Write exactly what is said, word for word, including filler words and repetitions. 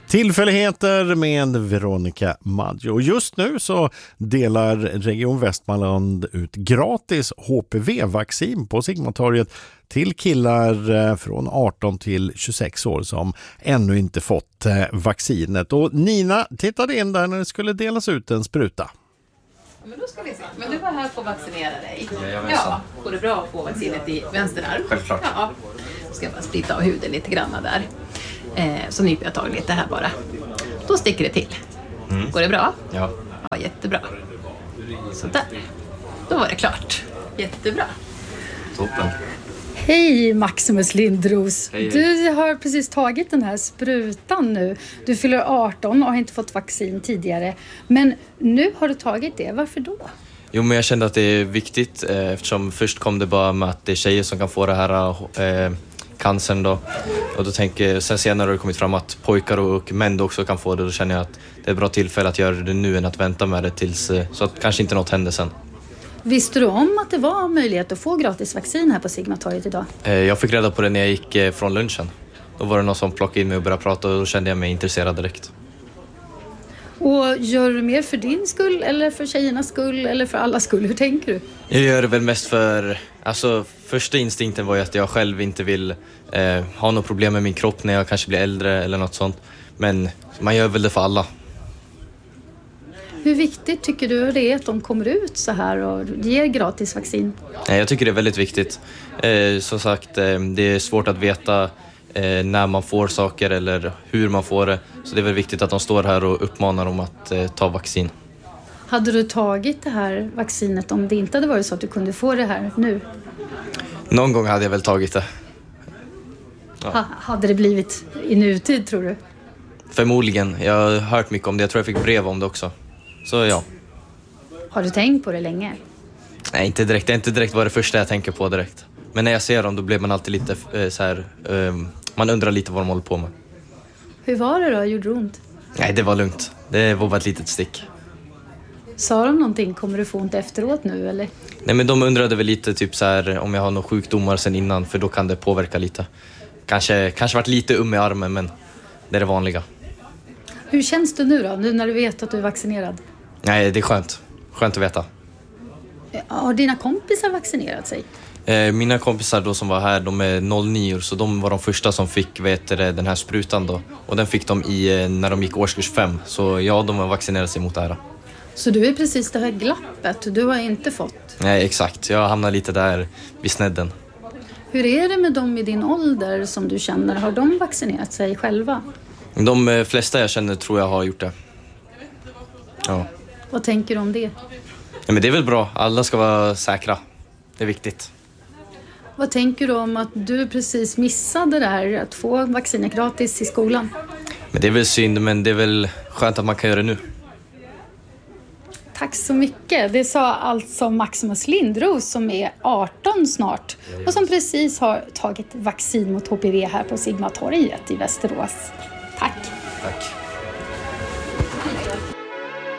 Tillfälligheter med Veronica Maggio. Och just nu så delar Region Västmanland ut gratis H P V-vaccin på Sigmatorget till killar från arton till tjugosex år som ännu inte fått vaccinet. Och Nina tittade in där när det skulle delas ut en spruta. Men då ska vi se. Men du var här för att vaccinera dig. Ja, går det bra att få vaccinet i vänster arm? Självklart. Ja. Ska jag bara splitta av huden lite grann där. Eh, så nyper jag tag lite här bara. Då sticker det till. Mm. Går det bra? Ja. Ja, jättebra. Så där. Då var det klart. Jättebra. Toppen. Hej Maximus Lindros. Hej, hej. Du har precis tagit den här sprutan nu. Du fyller arton och har inte fått vaccin tidigare. Men nu har du tagit det. Varför då? Jo, men jag kände att det är viktigt eh, eftersom först kom det bara med att det är tjejer som kan få det här eh, cancern då. Och då tänker sen senare har det kommit fram att pojkar och män också kan få det. Då känner jag att det är ett bra tillfälle att göra det nu än att vänta med det tills eh, så att kanske inte något händer sen. Visste du om att det var möjlighet att få gratis vaccin här på Sigmatorget idag? Eh, jag fick reda på det när jag gick eh, från lunchen. Då var det någon som plockade in mig och började prata och då kände jag mig intresserad direkt. Och gör du mer för din skull eller för tjejernas skull eller för allas skull? Hur tänker du? Jag gör det väl mest för... Alltså, första instinkten var ju att jag själv inte vill eh, ha något problem med min kropp när jag kanske blir äldre eller något sånt. Men man gör väl det för alla. Hur viktigt tycker du det är att de kommer ut så här och ger gratis vaccin? Eh, jag tycker det är väldigt viktigt. Eh, som sagt, eh, det är svårt att veta eh, när man får saker eller hur man får det. Så det är väl viktigt att de står här och uppmanar om att eh, ta vaccin. Hade du tagit det här vaccinet om det inte hade varit så att du kunde få det här nu? Någon gång hade jag väl tagit det. Ja. Ha, hade det blivit i nutid, tror du? Förmodligen. Jag har hört mycket om det. Jag tror jag fick brev om det också. Så ja. Har du tänkt på det länge? Nej, inte direkt. Det är inte direkt vad det första jag tänker på direkt. Men när jag ser dem då blir man alltid lite eh, så här... Eh, man undrar lite vad de håller på med. Hur var det då? Gjorde det ont? Nej, det var lugnt. Det var bara ett litet stick. Sa de någonting? Kommer du få ont efteråt nu, eller? Nej, men de undrade väl lite typ så här om jag har några sjukdomar sen innan. För då kan det påverka lite. Kanske, kanske varit lite um i armen, men det är det vanliga. Hur känns det nu då? Nu när du vet att du är vaccinerad? Nej, det är skönt. Skönt att veta. Har dina kompisar vaccinerat sig? Eh, mina kompisar då som var här, de är noll nio, så de var de första som fick vet du, den här sprutan då. Och den fick de i, när de gick årskurs fem. Så ja, de har vaccinerat sig mot det här. Så du är precis det här glappet, du har inte fått? Nej, exakt. Jag hamnar lite där vid snedden. Hur är det med dem i din ålder som du känner? Har de vaccinerat sig själva? De flesta jag känner tror jag har gjort det. Ja. Vad tänker du om det? Ja, men det är väl bra. Alla ska vara säkra. Det är viktigt. Vad tänker du om att du precis missade det här att få vaccinet gratis i skolan? Men det är väl synd, men det är väl skönt att man kan göra det nu. Tack så mycket. Det sa alltså Maximus Lindros som är arton snart och som precis har tagit vaccin mot H P V här på Sigmatorget i Västerås. Tack. Tack.